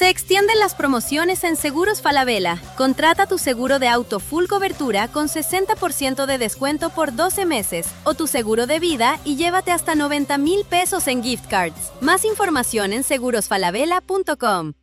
Se extienden las promociones en Seguros Falabella. Contrata tu seguro de auto full cobertura con 60% de descuento por 12 meses o tu seguro de vida y llévate hasta 90,000 pesos en gift cards. Más información en segurosfalabella.com.